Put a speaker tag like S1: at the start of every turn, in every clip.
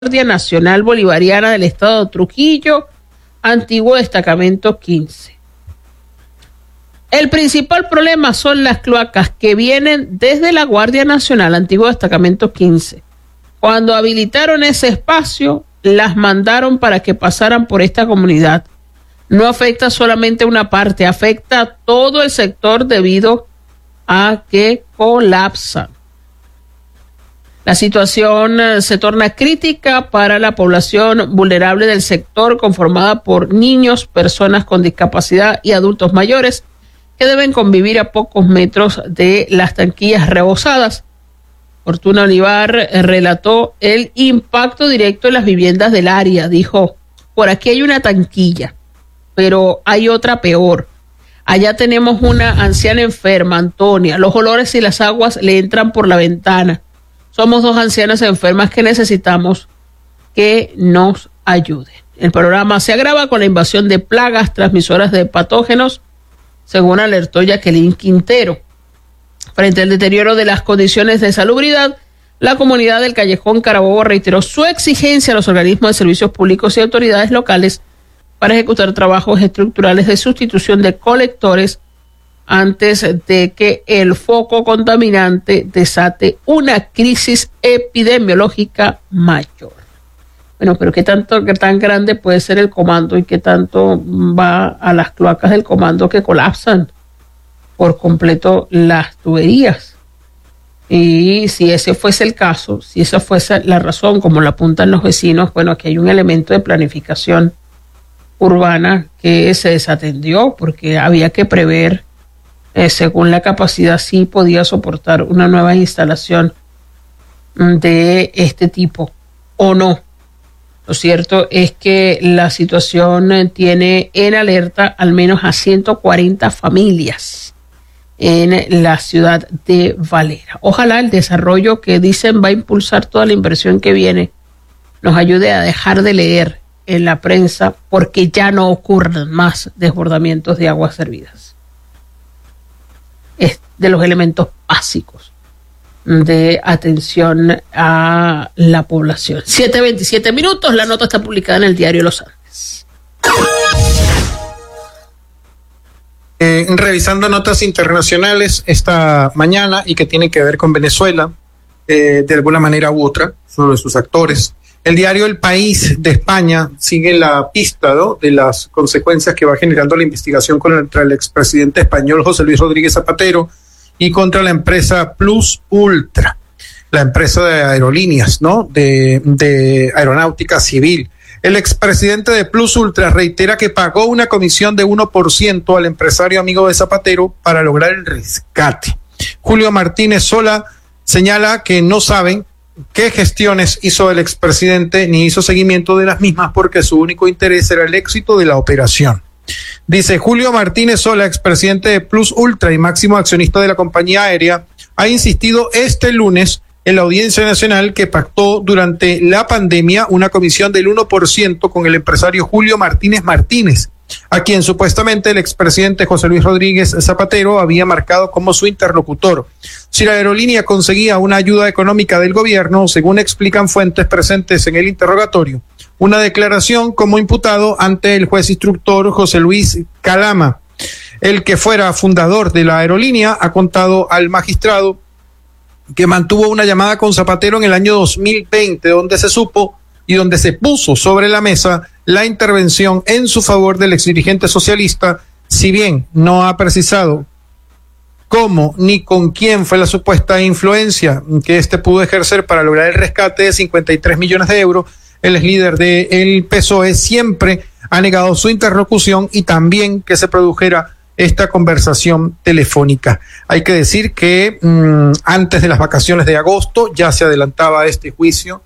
S1: Guardia Nacional Bolivariana del Estado de Trujillo, antiguo destacamento 15. El principal problema son las cloacas que vienen desde la Guardia Nacional, antiguo destacamento 15. Cuando habilitaron ese espacio, las mandaron para que pasaran por esta comunidad. No afecta solamente una parte, afecta a todo el sector debido a que colapsan. La situación se torna crítica para la población vulnerable del sector, conformada por niños, personas con discapacidad y adultos mayores que deben convivir a pocos metros de las tanquillas rebosadas. Fortuna Olivar relató el impacto directo en las viviendas del área. Dijo, por aquí hay una tanquilla, pero hay otra peor. Allá tenemos una anciana enferma, Antonia. Los olores y las aguas le entran por la ventana. Somos dos ancianas enfermas que necesitamos que nos ayuden. El programa se agrava con la invasión de plagas transmisoras de patógenos, según alertó Jacqueline Quintero. Frente al deterioro de las condiciones de salubridad, la comunidad del Callejón Carabobo reiteró su exigencia a los organismos de servicios públicos y autoridades locales para ejecutar trabajos estructurales de sustitución de colectores antes de que el foco contaminante desate una crisis epidemiológica mayor. Bueno, pero qué tan grande puede ser el comando y qué tanto va a las cloacas del comando que colapsan por completo las tuberías. Y si ese fuese el caso, si esa fuese la razón, como lo apuntan los vecinos, bueno, aquí hay un elemento de planificación urbana que se desatendió porque había que prever, según la capacidad, si podía soportar una nueva instalación de este tipo o no. Lo cierto es que la situación tiene en alerta al menos a 140 familias en la ciudad de Valera. Ojalá el desarrollo que dicen va a impulsar toda la inversión que viene nos ayude a dejar de leer en la prensa porque ya no ocurren más desbordamientos de aguas servidas. Es de los elementos básicos de atención a la población. 7:27 minutos, la nota está publicada en el diario Los Andes.
S2: Revisando notas internacionales esta mañana y que tienen que ver con Venezuela, de alguna manera u otra, sobre sus actores. El diario El País de España sigue la pista, ¿no?, de las consecuencias que va generando la investigación contra el expresidente español José Luis Rodríguez Zapatero y contra la empresa Plus Ultra, la empresa de aerolíneas, ¿no?, de aeronáutica civil. El expresidente de Plus Ultra reitera que pagó una comisión de 1% al empresario amigo de Zapatero para lograr el rescate. Julio Martínez Sola señala que no saben qué gestiones hizo el expresidente ni hizo seguimiento de las mismas porque su único interés era el éxito de la operación. Dice Julio Martínez Sola, expresidente de Plus Ultra y máximo accionista de la compañía aérea, ha insistido este lunes en la Audiencia Nacional que pactó durante la pandemia una comisión del 1% con el empresario Julio Martínez, a quien supuestamente el expresidente José Luis Rodríguez Zapatero había marcado como su interlocutor. Si la aerolínea conseguía una ayuda económica del gobierno, según explican fuentes presentes en el interrogatorio, una declaración como imputado ante el juez instructor José Luis Calama. El que fuera fundador de la aerolínea ha contado al magistrado que mantuvo una llamada con Zapatero en el año 2020, donde se supo y donde se puso sobre la mesa la intervención en su favor del exdirigente socialista, si bien no ha precisado cómo ni con quién fue la supuesta influencia que éste pudo ejercer para lograr el rescate de 53 millones de euros, el líder del PSOE siempre ha negado su interlocución y también que se produjera esta conversación telefónica. Hay que decir que antes de las vacaciones de agosto ya se adelantaba este juicio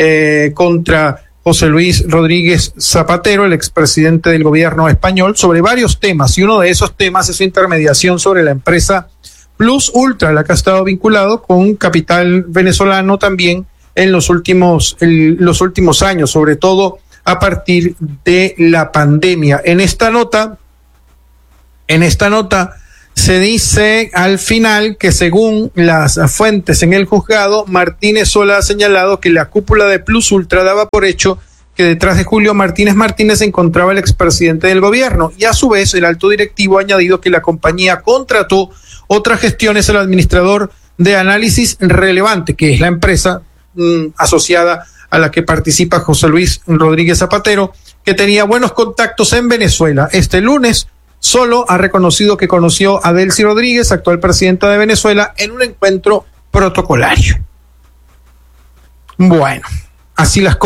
S2: contra José Luis Rodríguez Zapatero, el expresidente del gobierno español, sobre varios temas, y uno de esos temas es su intermediación sobre la empresa Plus Ultra, la que ha estado vinculado con capital venezolano también en los últimos años, sobre todo a partir de la pandemia. En esta nota se dice al final que según las fuentes en el juzgado, Martínez Sola ha señalado que la cúpula de Plus Ultra daba por hecho que detrás de Julio Martínez se encontraba el expresidente del gobierno, y a su vez el alto directivo ha añadido que la compañía contrató otras gestiones al administrador de Análisis Relevante, que es la empresa asociada a la que participa José Luis Rodríguez Zapatero, que tenía buenos contactos en Venezuela. Este lunes solo ha reconocido que conoció a Delcy Rodríguez, actual presidenta de Venezuela, en un encuentro protocolario. Bueno, así van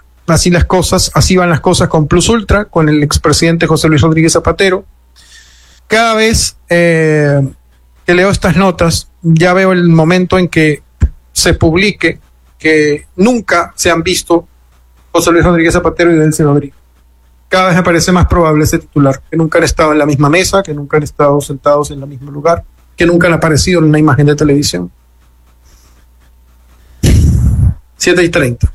S2: las cosas con Plus Ultra, con el expresidente José Luis Rodríguez Zapatero. Cada vez que leo estas notas, ya veo el momento en que se publique que nunca se han visto José Luis Rodríguez Zapatero y Delcy Rodríguez. Cada vez me parece más probable ese titular, que nunca han estado en la misma mesa, que nunca han estado sentados en el mismo lugar, que nunca han aparecido en una imagen de televisión. 7:30.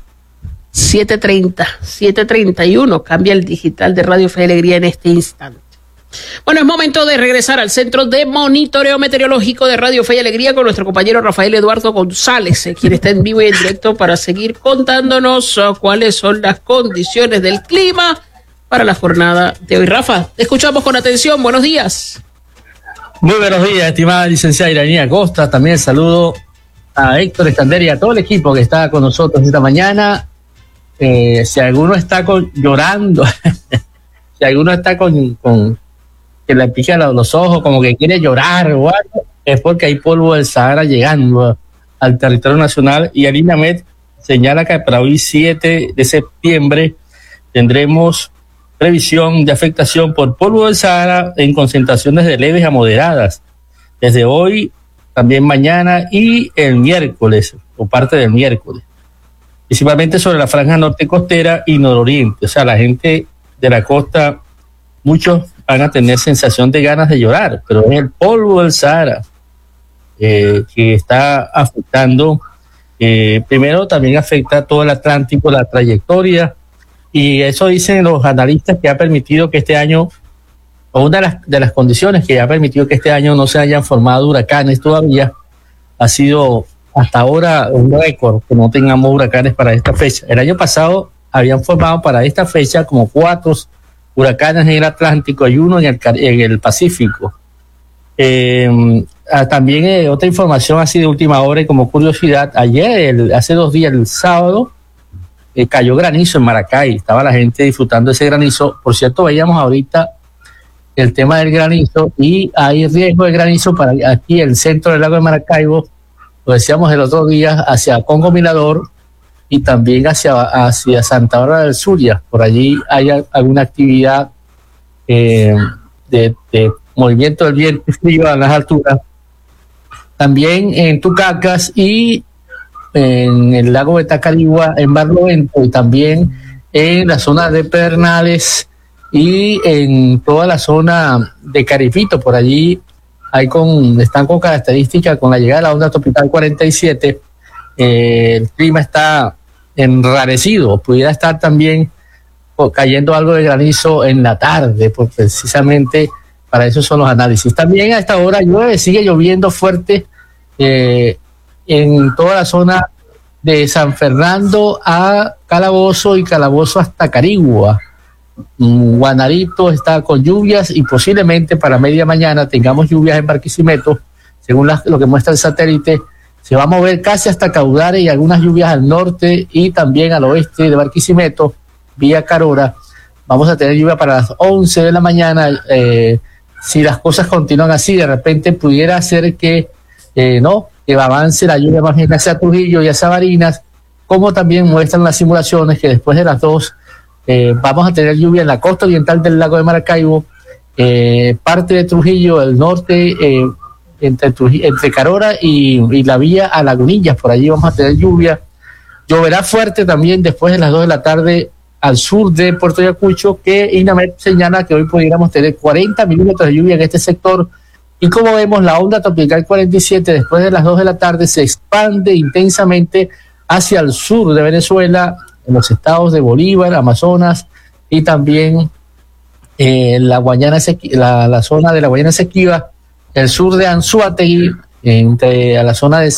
S1: 7:31, cambia el digital de Radio Fe y Alegría en este instante. Bueno, es momento de regresar al Centro de Monitoreo Meteorológico de Radio Fe y Alegría con nuestro compañero Rafael Eduardo González, quien está en vivo y en directo para seguir contándonos cuáles son las condiciones del clima para la jornada de hoy. Rafa, te escuchamos con atención. Buenos días.
S3: Muy buenos días, estimada licenciada Iranía Costa. También saludo a Héctor Estander y a todo el equipo que está con nosotros esta mañana. Si alguno está llorando, si alguno está con que le pica los ojos, como que quiere llorar o algo, es porque hay polvo del Sahara llegando al territorio nacional, y el INAMED señala que para hoy 7 de septiembre tendremos previsión de afectación por polvo del Sahara en concentraciones de leves a moderadas, desde hoy, también mañana y el miércoles, o parte del miércoles, principalmente sobre la franja norte costera y nororiente. O sea, la gente de la costa, muchos van a tener sensación de ganas de llorar, pero es el polvo del Sahara que está afectando. Primero también afecta todo el Atlántico, la trayectoria, y eso dicen los analistas que ha permitido que este año, o una de las condiciones que ha permitido que este año no se hayan formado huracanes todavía, ha sido hasta ahora un récord que no tengamos huracanes para esta fecha. El año pasado habían formado para esta fecha como 4 huracanes en el Atlántico y 1 en el Pacífico. También otra información así de última hora y como curiosidad, ayer, hace 2 días, el sábado, cayó granizo en Maracay. Estaba la gente disfrutando ese granizo. Por cierto, veíamos ahorita el tema del granizo y hay riesgo de granizo para aquí el centro del lago de Maracaibo. Lo decíamos el otro día, hacia Congo Mirador y también hacia Santa Bárbara del Zulia. Por allí hay alguna actividad de movimiento del viento frío a las alturas. También en Tucacas y en el lago de Tacarigua, en Barlovento, y también en la zona de Pedernales y en toda la zona de Caripito. Por allí están con características con la llegada de la onda tropical 47. El clima está enrarecido, pudiera estar también cayendo algo de granizo en la tarde, pues precisamente para eso son los análisis. También a esta hora sigue lloviendo fuerte en toda la zona de San Fernando a Calabozo y Calabozo hasta Carigua. Guanarito está con lluvias y posiblemente para media mañana tengamos lluvias en Barquisimeto, según lo que muestra el satélite. Se va a mover casi hasta Caudare y algunas lluvias al norte y también al oeste de Barquisimeto, vía Carora. Vamos a tener lluvia para las 11 de la mañana. Si las cosas continúan así, de repente pudiera ser que avance la lluvia más bien hacia Trujillo y hacia Barinas, como también muestran las simulaciones que después de las 2 vamos a tener lluvia en la costa oriental del lago de Maracaibo, parte de Trujillo, el norte, entre Carora y la vía a Lagunillas. Por allí vamos a tener lluvia. Lloverá fuerte también después de las 2 de la tarde al sur de Puerto Ayacucho, que INAMED señala que hoy pudiéramos tener 40 milímetros de lluvia en este sector. Y como vemos, la onda tropical 47 después de las 2 de la tarde se expande intensamente hacia el sur de Venezuela, en los estados de Bolívar, Amazonas y también la zona de la Guayana Esequiba, el sur de Anzoátegui, a la zona de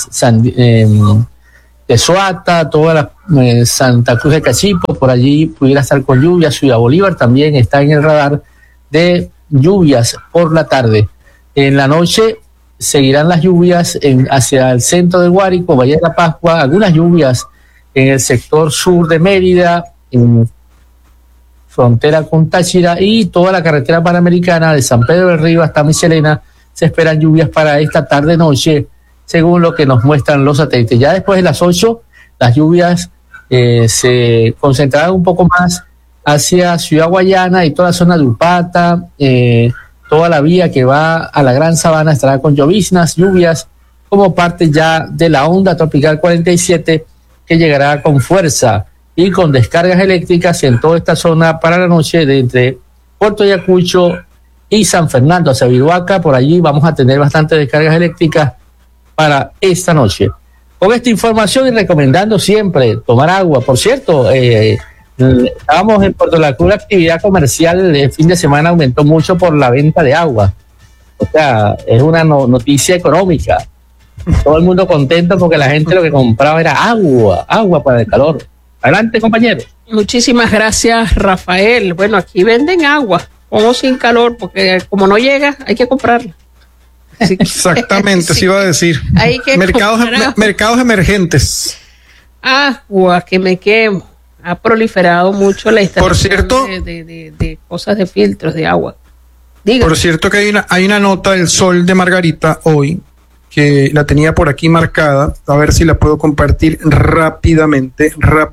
S3: Soata, toda la Santa Cruz de Cachipo, por allí pudiera estar con lluvias. Ciudad Bolívar también está en el radar de lluvias por la tarde. En la noche seguirán las lluvias hacia el centro del Guárico, Valle de la Pascua, algunas lluvias en el sector sur de Mérida, en frontera con Táchira, y toda la carretera panamericana de San Pedro del Río hasta Michelena. Se esperan lluvias para esta tarde-noche, según lo que nos muestran los satélites. Ya después de las 8, las lluvias se concentrarán un poco más hacia Ciudad Guayana y toda la zona de Upata, toda la vía que va a la Gran Sabana estará con lloviznas, lluvias, como parte ya de la onda tropical 47, que llegará con fuerza y con descargas eléctricas en toda esta zona para la noche de entre Puerto Ayacucho y San Fernando hacia Viruaca. Por allí vamos a tener bastantes descargas eléctricas para esta noche. Con esta información y recomendando siempre tomar agua. Por cierto, estábamos en Puerto La Cruz, la actividad comercial el fin de semana aumentó mucho por la venta de agua. O sea, es una noticia económica. Todo el mundo contento porque la gente lo que compraba era agua para el calor. Adelante, compañero.
S1: Muchísimas gracias, Rafael. Bueno, aquí venden agua, como sin calor, porque como no llega, hay que comprarla.
S2: Exactamente, sí iba a decir.
S1: Hay que
S2: mercados emergentes.
S1: Agua, que me quemo. Ha proliferado mucho la instalación,
S2: por cierto,
S1: de cosas de filtros de agua. Dígame.
S2: Por cierto que hay una nota del Sol de Margarita hoy, que la tenía por aquí marcada, a ver si la puedo compartir rápidamente.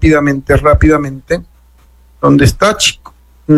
S2: ¿Dónde está, chico?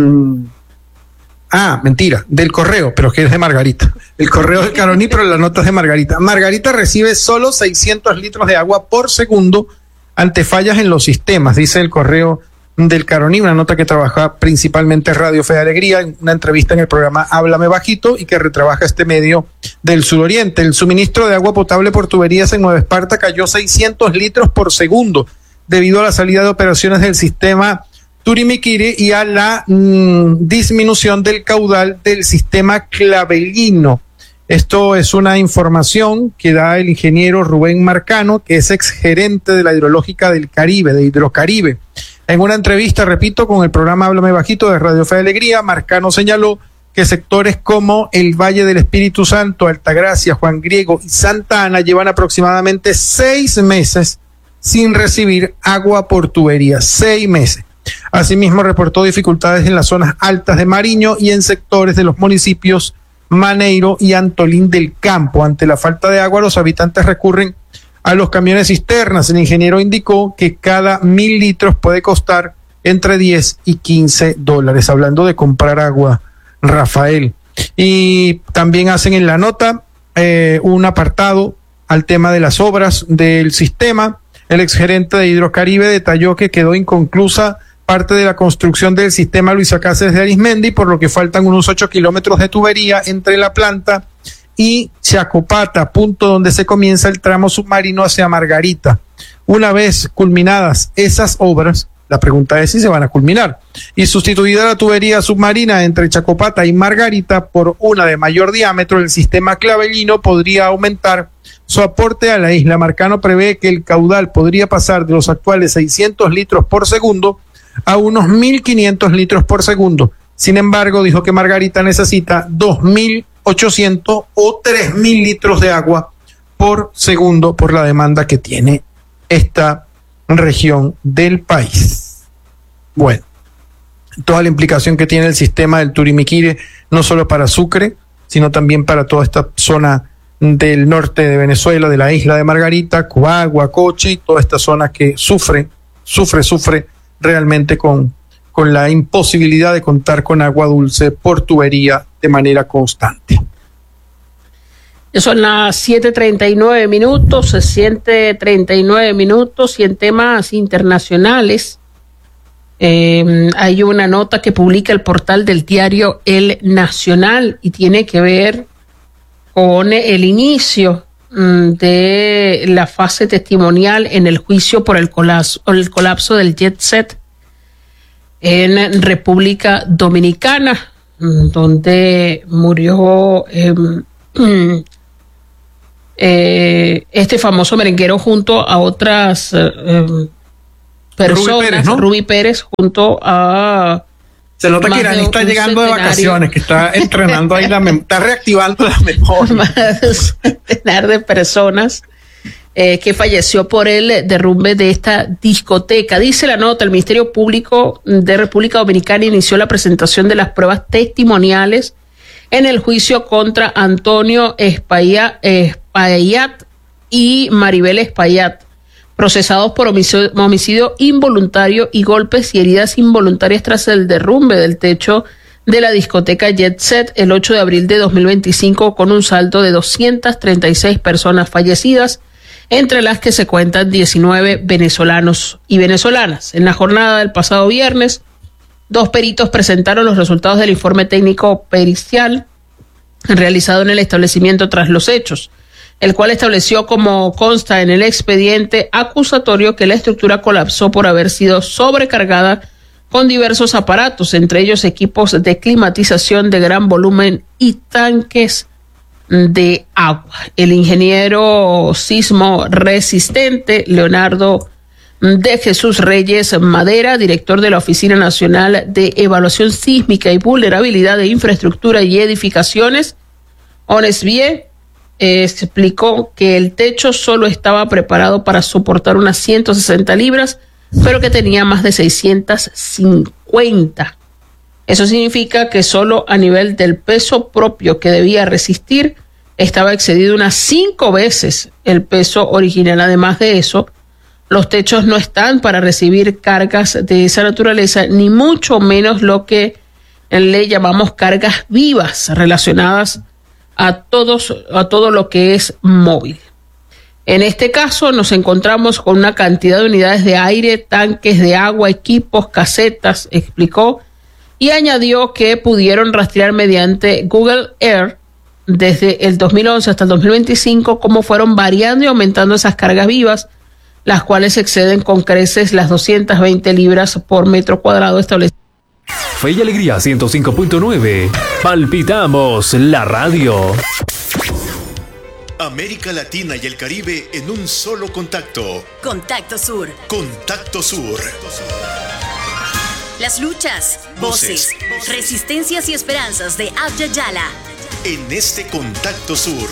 S2: Mentira, del correo, pero que es de Margarita. El correo del Caroní, pero la nota es de Margarita. Margarita recibe solo 600 litros de agua por segundo ante fallas en los sistemas, dice el correo del Caroní, una nota que trabaja principalmente Radio Fe de Alegría, en una entrevista en el programa Háblame Bajito, y que retrabaja este medio del suroriente. El suministro de agua potable por tuberías en Nueva Esparta cayó 600 litros por segundo debido a la salida de operaciones del sistema Turimiquiri y a la disminución del caudal del sistema Clavelino. Esto es una información que da el ingeniero Rubén Marcano, que es exgerente de la hidrológica del Caribe, de Hidrocaribe. En una entrevista, repito, con el programa Háblame Bajito de Radio Fe de Alegría, Marcano señaló que sectores como el Valle del Espíritu Santo, Altagracia, Juan Griego y Santa Ana llevan aproximadamente 6 meses sin recibir agua por tubería. 6 meses. Asimismo, reportó dificultades en las zonas altas de Mariño y en sectores de los municipios Maneiro y Antolín del Campo. Ante la falta de agua, los habitantes recurren a los camiones cisternas. El ingeniero indicó que cada 1,000 litros puede costar entre $10 y $15. Hablando de comprar agua, Rafael. Y también hacen en la nota un apartado al tema de las obras del sistema. El exgerente de Hidrocaribe detalló que quedó inconclusa parte de la construcción del sistema Luisa Cáceres de Arismendi, por lo que faltan unos 8 kilómetros de tubería entre la planta y Chacopata, punto donde se comienza el tramo submarino hacia Margarita. Una vez culminadas esas obras, la pregunta es si se van a culminar, y sustituida la tubería submarina entre Chacopata y Margarita por una de mayor diámetro, el sistema Clavelino podría aumentar su aporte a la isla. Marcano prevé que el caudal podría pasar de los actuales 600 litros por segundo a unos 1,500 litros por segundo. Sin embargo, dijo que Margarita necesita 2,800 o 3,000 litros de agua por segundo por la demanda que tiene esta región del país. Bueno, toda la implicación que tiene el sistema del Turimiquiri, no solo para Sucre, sino también para toda esta zona del norte de Venezuela, de la isla de Margarita, Coagua, Coche, y toda esta zona que sufre realmente con la imposibilidad de contar con agua dulce por tubería de manera constante.
S1: Son las 7:39 minutos, 7:39 minutos, y en temas internacionales hay una nota que publica el portal del diario El Nacional y tiene que ver con el inicio de la fase testimonial en el juicio por el colapso del jet set en República Dominicana, donde murió este famoso merenguero junto a otras personas, Rubí Pérez, junto a...
S2: Se nota que Irán está llegando de vacaciones, que está entrenando ahí, está reactivando la memoria.
S1: Más de un centenar de personas que falleció por el derrumbe de esta discoteca. Dice la nota, el Ministerio Público de República Dominicana inició la presentación de las pruebas testimoniales en el juicio contra Antonio Espaillat y Maribel Espaillat, procesados por homicidio involuntario y golpes y heridas involuntarias tras el derrumbe del techo de la discoteca Jet Set el 8 de abril de 2025, con un saldo de 236 personas fallecidas, entre las que se cuentan 19 venezolanos y venezolanas. En la jornada del pasado viernes, 2 peritos presentaron los resultados del informe técnico pericial realizado en el establecimiento tras los hechos, el cual estableció, como consta en el expediente acusatorio, que la estructura colapsó por haber sido sobrecargada con diversos aparatos, entre ellos equipos de climatización de gran volumen y tanques de agua. El ingeniero sismo resistente Leonardo de Jesús Reyes Madera, director de la Oficina Nacional de Evaluación Sísmica y Vulnerabilidad de Infraestructura y Edificaciones, ONESVIE, explicó que el techo solo estaba preparado para soportar unas 160 libras, pero que tenía más de 650. Eso significa que solo a nivel del peso propio que debía resistir estaba excedido unas 5 veces el peso original. Además de eso, los techos no están para recibir cargas de esa naturaleza, ni mucho menos lo que le llamamos cargas vivas relacionadas a todo lo que es móvil. En este caso nos encontramos con una cantidad de unidades de aire, tanques de agua, equipos, casetas, explicó, y añadió que pudieron rastrear mediante Google Earth desde el 2011 hasta el 2025 cómo fueron variando y aumentando esas cargas vivas, las cuales exceden con creces las 220 libras por metro cuadrado establecidas.
S4: Fe y Alegría 105.9. Palpitamos la radio.
S5: América Latina y el Caribe en un solo contacto.
S6: Contacto Sur.
S5: Contacto Sur.
S6: Las luchas, voces, resistencias y esperanzas de Abya Yala.
S5: En este Contacto Sur.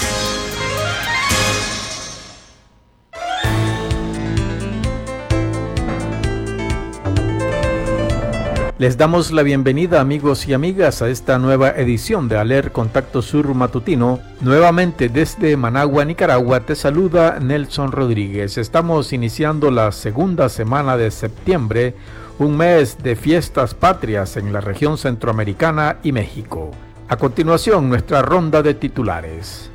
S7: Les damos la bienvenida, amigos y amigas, a esta nueva edición de Aler Contacto Sur Matutino. Nuevamente desde Managua, Nicaragua, te saluda Nelson Rodríguez. Estamos iniciando la segunda semana de septiembre, un mes de fiestas patrias en la región centroamericana y México. A continuación, nuestra ronda de titulares.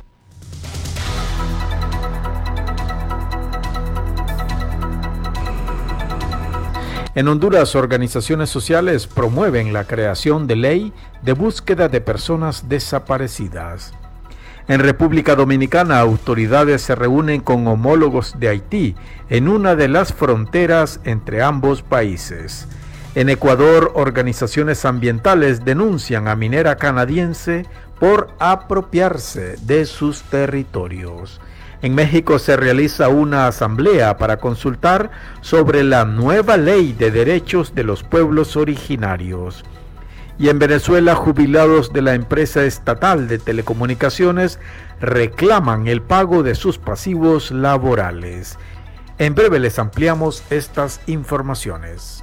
S7: En Honduras, organizaciones sociales promueven la creación de ley de búsqueda de personas desaparecidas. En República Dominicana, autoridades se reúnen con homólogos de Haití en una de las fronteras entre ambos países. En Ecuador, organizaciones ambientales denuncian a minera canadiense por apropiarse de sus territorios. En México se realiza una asamblea para consultar sobre la nueva ley de derechos de los pueblos originarios. Y en Venezuela, jubilados de la empresa estatal de telecomunicaciones reclaman el pago de sus pasivos laborales. En breve les ampliamos estas informaciones.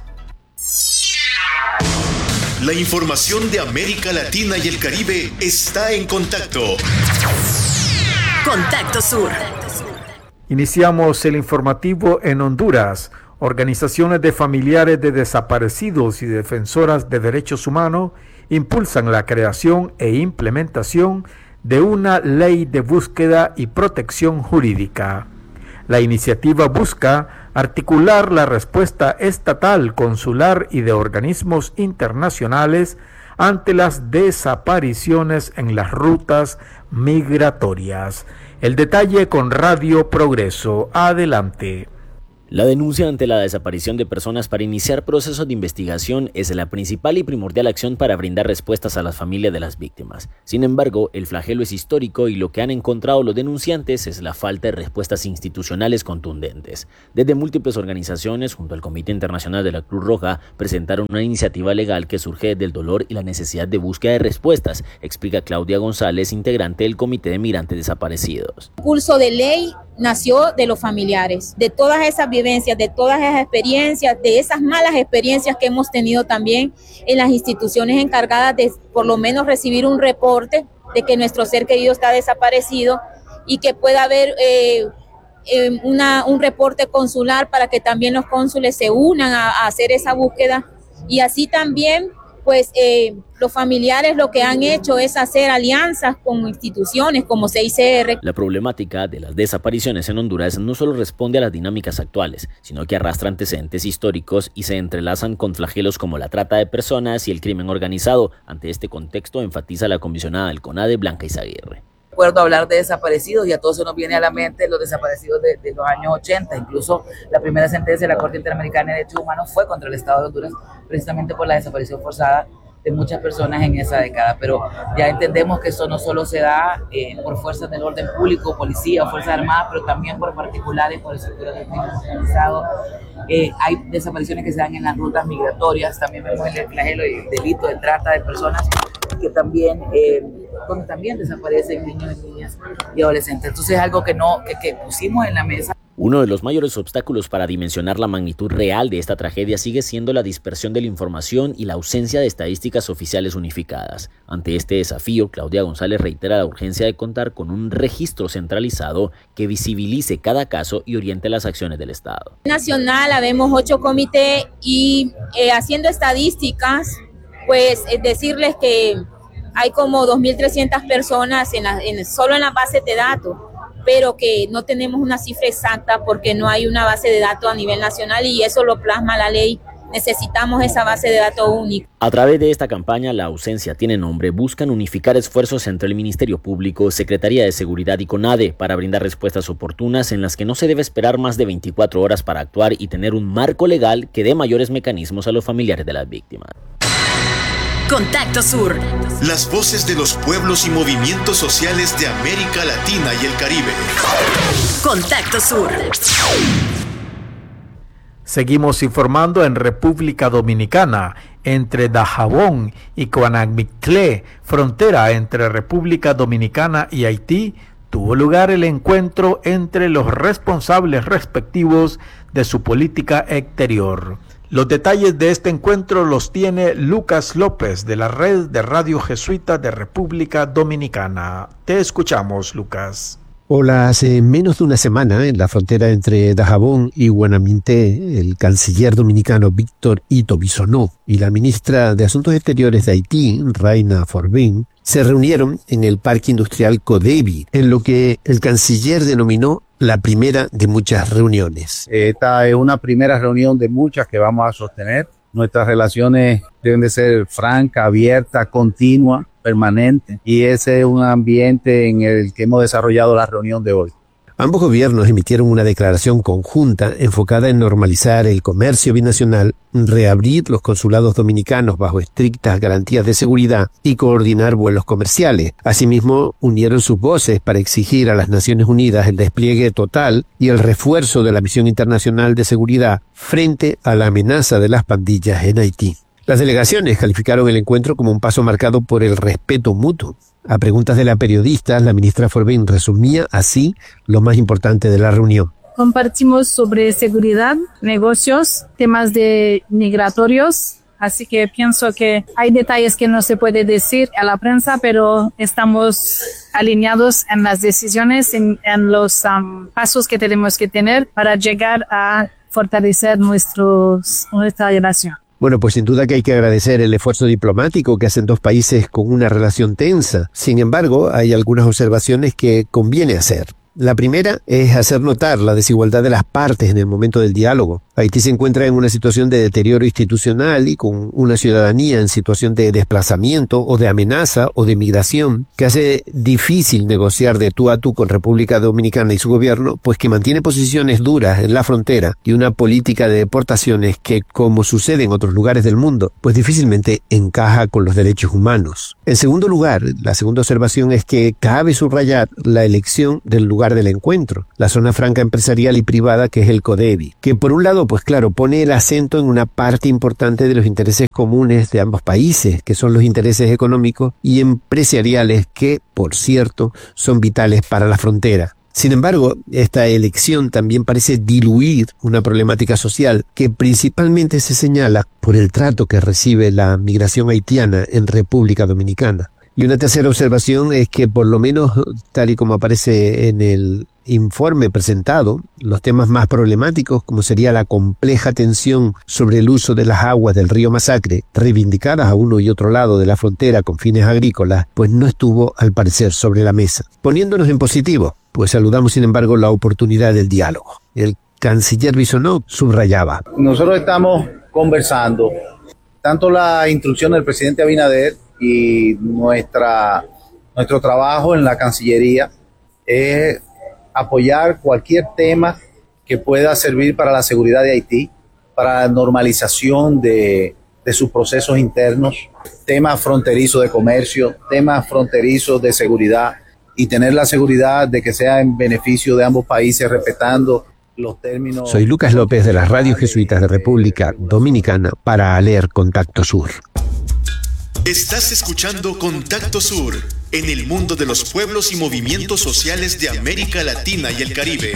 S5: La información de América Latina y el Caribe está en contacto.
S6: Contacto Sur.
S7: Iniciamos el informativo en Honduras. Organizaciones de familiares de desaparecidos y defensoras de derechos humanos impulsan la creación e implementación de una ley de búsqueda y protección jurídica. La iniciativa busca articular la respuesta estatal, consular y de organismos internacionales ante las desapariciones en las rutas migratorias. El detalle con Radio Progreso. Adelante.
S8: La denuncia ante la desaparición de personas para iniciar procesos de investigación es la principal y primordial acción para brindar respuestas a las familias de las víctimas. Sin embargo, el flagelo es histórico y lo que han encontrado los denunciantes es la falta de respuestas institucionales contundentes. Desde múltiples organizaciones, junto al Comité Internacional de la Cruz Roja, presentaron una iniciativa legal que surge del dolor y la necesidad de búsqueda de respuestas, explica Claudia González, integrante del Comité de Migrantes Desaparecidos.
S9: El curso de ley nació de los familiares, de todas esas vivencias, de todas esas experiencias, de esas malas experiencias que hemos tenido también en las instituciones encargadas de por lo menos recibir un reporte de que nuestro ser querido está desaparecido y que pueda haber un reporte consular para que también los cónsules se unan a hacer esa búsqueda y así también pues los familiares lo que han hecho es hacer alianzas con instituciones como CICR.
S8: La problemática de las desapariciones en Honduras no solo responde a las dinámicas actuales, sino que arrastra antecedentes históricos y se entrelazan con flagelos como la trata de personas y el crimen organizado. Ante este contexto, enfatiza la comisionada del CONADE, Blanca Izaguirre.
S10: Recuerdo hablar de desaparecidos y a todos se nos viene a la mente los desaparecidos de los años 80. Incluso la primera sentencia de la Corte Interamericana de Derechos Humanos fue contra el Estado de Honduras precisamente por la desaparición forzada de muchas personas en esa década. Pero ya entendemos que eso no solo se da por fuerzas del orden público, policía o fuerzas armadas, pero también por particulares, por estructuras de crimen organizado. Hay desapariciones que se dan en las rutas migratorias, también vemos el flagelo y el delito de trata de personas que también, donde también desaparecen niños y niñas y adolescentes. Entonces es algo que pusimos en la mesa.
S8: Uno de los mayores obstáculos para dimensionar la magnitud real de esta tragedia sigue siendo la dispersión de la información y la ausencia de estadísticas oficiales unificadas. Ante este desafío, Claudia González reitera la urgencia de contar con un registro centralizado que visibilice cada caso y oriente las acciones del Estado.
S9: Nacional, habemos 8 comités y haciendo estadísticas, pues decirles que hay como 2.300 personas solo en las bases de datos, pero que no tenemos una cifra exacta porque no hay una base de datos a nivel nacional y eso lo plasma la ley. Necesitamos esa base de datos única.
S8: A través de esta campaña, La ausencia tiene nombre, buscan unificar esfuerzos entre el Ministerio Público, Secretaría de Seguridad y CONADE para brindar respuestas oportunas en las que no se debe esperar más de 24 horas para actuar y tener un marco legal que dé mayores mecanismos a los familiares de las víctimas.
S6: Contacto Sur.
S5: Las voces de los pueblos y movimientos sociales de América Latina y el Caribe.
S6: Contacto Sur.
S7: Seguimos informando en República Dominicana. Entre Dajabón y Coanagmitlé, frontera entre República Dominicana y Haití, tuvo lugar el encuentro entre los responsables respectivos de su política exterior. Los detalles de este encuentro los tiene Lucas López de la Red de Radio Jesuita de República Dominicana. Te escuchamos, Lucas.
S11: Hola, hace menos de una semana, en la frontera entre Dajabón y Guanaminté, el canciller dominicano Víctor Ito Bisonó y la ministra de Asuntos Exteriores de Haití, Raina Forbin, se reunieron en el Parque Industrial Codevi, en lo que el canciller denominó la primera de muchas reuniones.
S12: Esta es una primera reunión de muchas que vamos a sostener. Nuestras relaciones deben de ser francas, abiertas, continuas, permanentes, y ese es un ambiente en el que hemos desarrollado la reunión de hoy.
S11: Ambos gobiernos emitieron una declaración conjunta enfocada en normalizar el comercio binacional, reabrir los consulados dominicanos bajo estrictas garantías de seguridad y coordinar vuelos comerciales. Asimismo, unieron sus voces para exigir a las Naciones Unidas el despliegue total y el refuerzo de la misión internacional de seguridad frente a la amenaza de las pandillas en Haití. Las delegaciones calificaron el encuentro como un paso marcado por el respeto mutuo. A preguntas de la periodista, la ministra Forbin resumía así lo más importante de la reunión.
S13: Compartimos sobre seguridad, negocios, temas de migratorios, así que pienso que hay detalles que no se puede decir a la prensa, pero estamos alineados en las decisiones, en los pasos que tenemos que tener para llegar a fortalecer nuestra relación.
S11: Bueno, pues sin duda que hay que agradecer el esfuerzo diplomático que hacen dos países con una relación tensa. Sin embargo, hay algunas observaciones que conviene hacer. La primera es hacer notar la desigualdad de las partes en el momento del diálogo. Haití se encuentra en una situación de deterioro institucional y con una ciudadanía en situación de desplazamiento o de amenaza o de migración que hace difícil negociar de tú a tú con República Dominicana y su gobierno, pues que mantiene posiciones duras en la frontera y una política de deportaciones que, como sucede en otros lugares del mundo, pues difícilmente encaja con los derechos humanos. En segundo lugar, la segunda observación es que cabe subrayar la elección del lugar del encuentro, la zona franca empresarial y privada que es el CODEBI, que por un lado, pues claro, pone el acento en una parte importante de los intereses comunes de ambos países, que son los intereses económicos y empresariales que, por cierto, son vitales para la frontera. Sin embargo, esta elección también parece diluir una problemática social que principalmente se señala por el trato que recibe la migración haitiana en República Dominicana. Y una tercera observación es que, por lo menos tal y como aparece en el informe presentado, los temas más problemáticos, como sería la compleja tensión sobre el uso de las aguas del río Masacre, reivindicadas a uno y otro lado de la frontera con fines agrícolas, pues no estuvo, al parecer, sobre la mesa. Poniéndonos en positivo, pues saludamos, sin embargo, la oportunidad del diálogo. El canciller Bisonó subrayaba:
S12: nosotros estamos conversando, tanto la instrucción del presidente Abinader y nuestro trabajo en la Cancillería es apoyar cualquier tema que pueda servir para la seguridad de Haití, para la normalización de sus procesos internos, temas fronterizos de comercio, temas fronterizos de seguridad, y tener la seguridad de que sea en beneficio de ambos países, respetando los términos.
S11: Soy Lucas López de las radios jesuitas de República Dominicana para ALER Contacto Sur.
S5: Estás escuchando Contacto Sur, en el mundo de los pueblos y movimientos sociales de América Latina y el Caribe.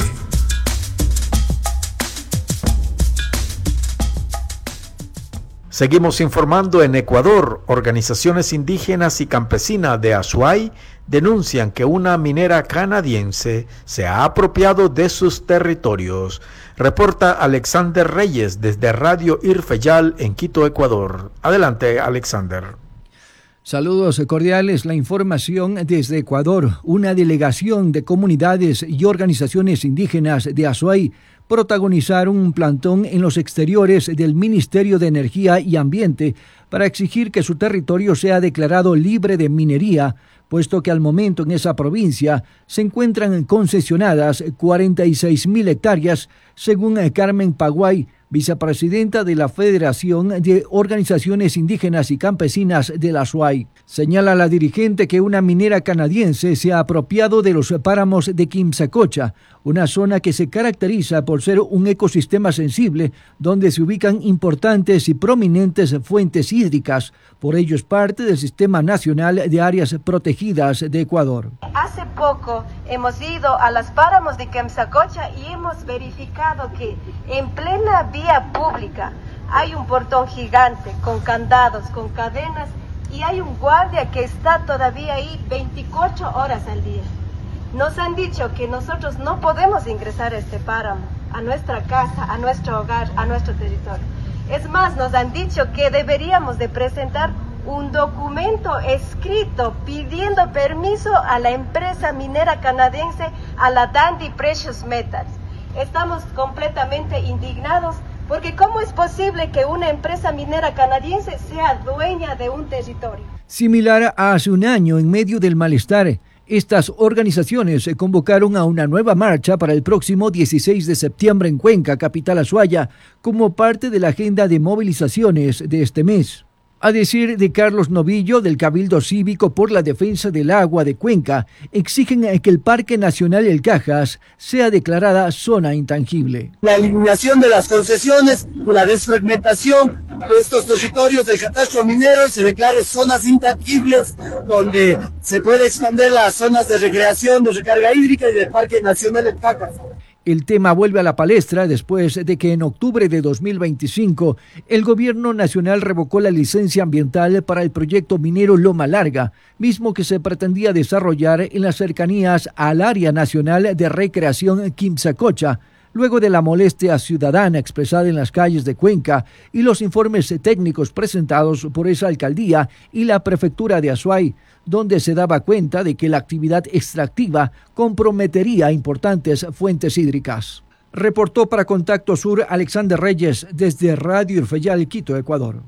S7: Seguimos informando. En Ecuador, organizaciones indígenas y campesinas de Azuay denuncian que una minera canadiense se ha apropiado de sus territorios. Reporta Alexander Reyes desde Radio Irfeyal en Quito, Ecuador. Adelante, Alexander.
S14: Saludos cordiales. La información desde Ecuador. Una delegación de comunidades y organizaciones indígenas de Azuay protagonizaron un plantón en los exteriores del Ministerio de Energía y Ambiente para exigir que su territorio sea declarado libre de minería, puesto que al momento en esa provincia se encuentran concesionadas 46.000 hectáreas, según Carmen Paguay, vicepresidenta de la Federación de Organizaciones Indígenas y Campesinas de la Azuay. Señala la dirigente que una minera canadiense se ha apropiado de los páramos de Quimsacocha, una zona que se caracteriza por ser un ecosistema sensible donde se ubican importantes y prominentes fuentes hídricas. Por ello es parte del Sistema Nacional de Áreas Protegidas de Ecuador.
S15: Hace poco hemos ido a los páramos de Quimsacocha y hemos verificado que en plena vía pública hay un portón gigante con candados, con cadenas, y hay un guardia que está todavía ahí 24 horas al día. Nos han dicho que nosotros no podemos ingresar a este páramo, a nuestra casa, a nuestro hogar, a nuestro territorio. Es más, nos han dicho que deberíamos de presentar un documento escrito pidiendo permiso a la empresa minera canadiense, a la Dundee Precious Metals. Estamos completamente indignados porque ¿cómo es posible que una empresa minera canadiense sea dueña de un territorio?
S14: Similar a hace un año, en medio del malestar, estas organizaciones se convocaron a una nueva marcha para el próximo 16 de septiembre en Cuenca, capital azuaya, como parte de la agenda de movilizaciones de este mes. A decir de Carlos Novillo, del Cabildo Cívico por la Defensa del Agua de Cuenca, exigen que el Parque Nacional El Cajas sea declarada zona intangible.
S16: La eliminación de las concesiones, la desfragmentación de estos territorios del catastro minero, se declare zonas intangibles donde se puede expandir las zonas de recreación, de recarga hídrica y del Parque Nacional El Cajas.
S14: El tema vuelve a la palestra después de que en octubre de 2025 el gobierno nacional revocó la licencia ambiental para el proyecto minero Loma Larga, mismo que se pretendía desarrollar en las cercanías al Área Nacional de Recreación Quimsacocha, luego de la molestia ciudadana expresada en las calles de Cuenca y los informes técnicos presentados por esa alcaldía y la prefectura de Azuay, donde se daba cuenta de que la actividad extractiva comprometería importantes fuentes hídricas. Reportó para Contacto Sur Alexander Reyes desde Radio Urfeyal, Quito, Ecuador.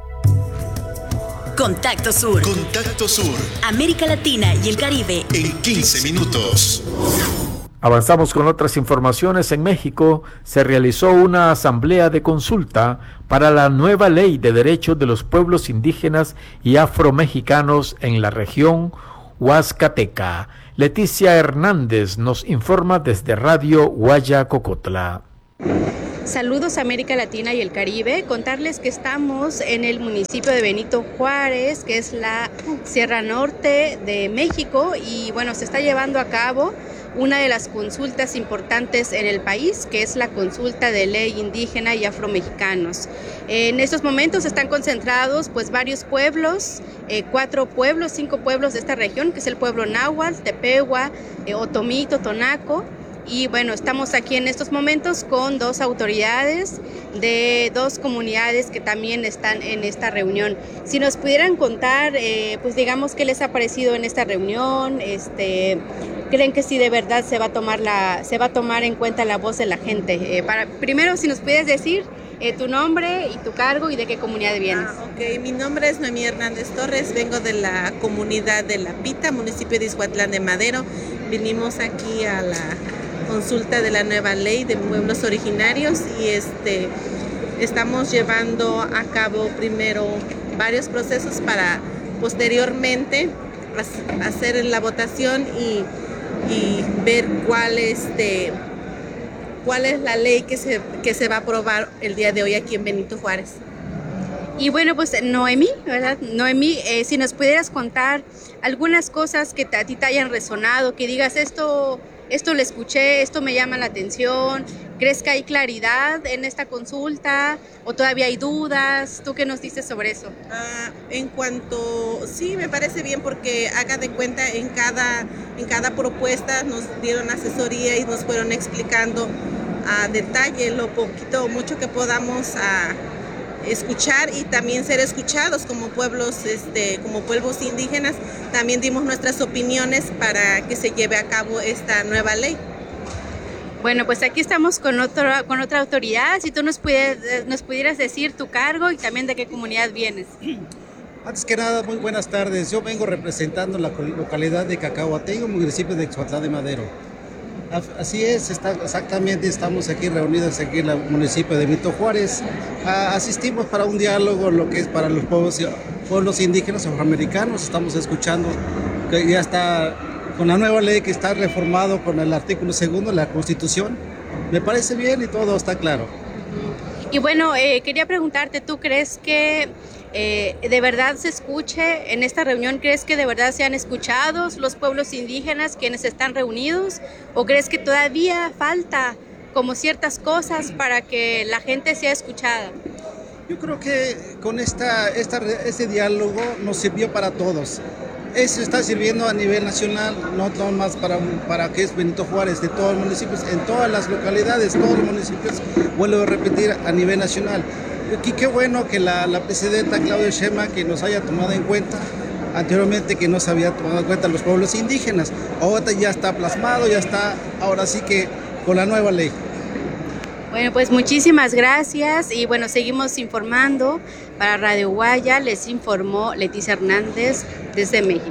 S6: Contacto Sur.
S5: Contacto Sur.
S6: América Latina y el Caribe.
S5: En 15 minutos.
S7: Avanzamos con otras informaciones. En México se realizó una asamblea de consulta para la nueva ley de derechos de los pueblos indígenas y afromexicanos en la región Huascateca. Leticia Hernández nos informa desde Radio Guayacocotla.
S17: Saludos a América Latina y el Caribe. Contarles que estamos en el municipio de Benito Juárez, que es la Sierra Norte de México, y bueno, se está llevando a cabo una de las consultas importantes en el país, que es la consulta de ley indígena y afromexicanos. En estos momentos están concentrados pues varios pueblos, 5 pueblos de esta región, que es el pueblo náhuatl, Tepehua, Otomí, Totonaco. Y bueno, estamos aquí en estos momentos con 2 autoridades de 2 comunidades que también están en esta reunión. Si nos pudieran contar, pues digamos, qué les ha parecido en esta reunión, ¿creen que sí de verdad se va a tomar en cuenta la voz de la gente? Primero, si nos puedes decir tu nombre y tu cargo y de qué comunidad vienes.
S18: Ok, mi nombre es Noemí Hernández Torres, vengo de la comunidad de La Pita, municipio de Ixhuatlán de Madero. Vinimos aquí a la consulta de la nueva ley de pueblos originarios y estamos llevando a cabo primero varios procesos para posteriormente hacer la votación y ver cuál es la ley que se va a aprobar el día de hoy aquí en Benito Juárez.
S17: Y bueno, pues Noemí, ¿verdad? Noemí, si nos pudieras contar algunas cosas que a ti te hayan resonado, que digas esto lo escuché, esto me llama la atención. ¿Crees que hay claridad en esta consulta o todavía hay dudas? ¿Tú qué nos dices sobre eso?
S18: Sí, me parece bien porque haga de cuenta en cada propuesta nos dieron asesoría y nos fueron explicando a detalle lo poquito o mucho que podamos escuchar y también ser escuchados como pueblos indígenas. También dimos nuestras opiniones para que se lleve a cabo esta nueva ley.
S17: Bueno, pues aquí estamos con otra autoridad. Si tú nos pudieras decir tu cargo y también de qué comunidad vienes.
S19: Antes que nada, muy buenas tardes. Yo vengo representando la localidad de Cacahuatengo, municipio de Ixhuatlán de Madero. Así es, exactamente, estamos aquí reunidos aquí en el municipio de Benito Juárez. Asistimos para un diálogo, lo que es para los pueblos indígenas afroamericanos. Estamos escuchando que ya está con la nueva ley que está reformado con el artículo 2 de la Constitución. Me parece bien y todo está claro.
S17: Y bueno, quería preguntarte, ¿tú crees que de verdad se escuche en esta reunión? ¿Crees que de verdad sean escuchados los pueblos indígenas quienes están reunidos? ¿O crees que todavía falta como ciertas cosas para que la gente sea escuchada?
S19: Yo creo que con este diálogo nos sirvió para todos. Eso está sirviendo a nivel nacional, no más para que es Benito Juárez, de todos los municipios, en todas las localidades, todos los municipios, vuelvo a repetir, a nivel nacional. Y qué bueno que la presidenta Claudia Sheinbaum que nos haya tomado en cuenta, anteriormente que no se había tomado en cuenta los pueblos indígenas. Ahora ya está plasmado, ya está, ahora sí que con la nueva ley.
S17: Bueno, pues muchísimas gracias y bueno, seguimos informando. Para Radio Guaya les informó Leticia Hernández desde México.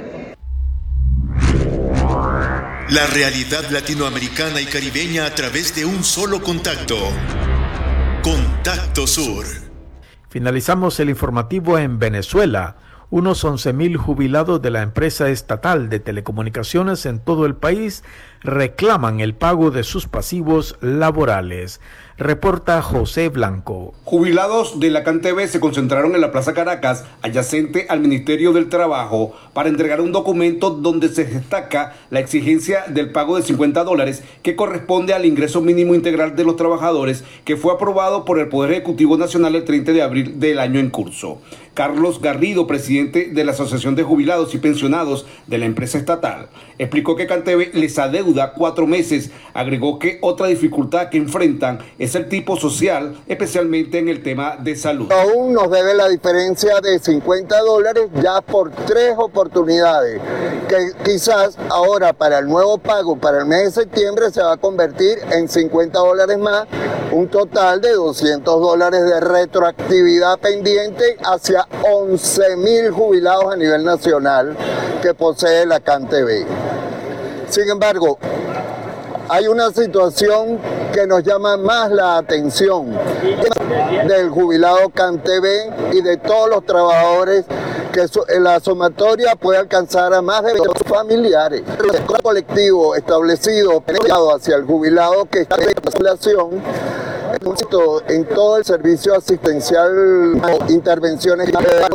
S5: La realidad latinoamericana y caribeña a través de un solo contacto. Contacto Sur.
S7: Finalizamos el informativo en Venezuela. Unos 11,000 jubilados de la empresa estatal de telecomunicaciones en todo el país reclaman el pago de sus pasivos laborales. Reporta José Blanco.
S20: Jubilados de la CanTV se concentraron en la Plaza Caracas, adyacente al Ministerio del Trabajo, para entregar un documento donde se destaca la exigencia del pago de $50 que corresponde al ingreso mínimo integral de los trabajadores, que fue aprobado por el Poder Ejecutivo Nacional el 30 de abril del año en curso. Carlos Garrido, presidente de la Asociación de Jubilados y Pensionados de la empresa estatal, explicó que CanTV les adeuda ayuda 4 meses. Agregó que otra dificultad que enfrentan es el tipo social, especialmente en el tema de salud.
S21: Aún nos debe la diferencia de $50 ya por 3 oportunidades, que quizás ahora para el nuevo pago para el mes de septiembre se va a convertir en $50 más, un total de $200 de retroactividad pendiente hacia 11.000 jubilados a nivel nacional que posee la CanTV. Sin embargo, hay una situación que nos llama más la atención del jubilado CanTV y de todos los trabajadores, que la sumatoria puede alcanzar a más de 20 familiares. El colectivo establecido hacia el jubilado que está en población en todo el servicio asistencial, intervenciones